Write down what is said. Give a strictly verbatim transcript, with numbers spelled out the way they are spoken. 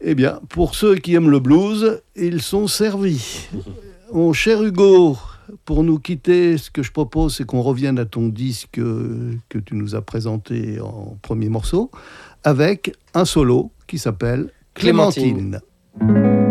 Eh bien, pour ceux qui aiment le blues, ils sont servis. Mon cher Hugo, pour nous quitter, ce que je propose, c'est qu'on revienne à ton disque que tu nous as présenté en premier morceau, avec un solo qui s'appelle Clémentine. Clémentine.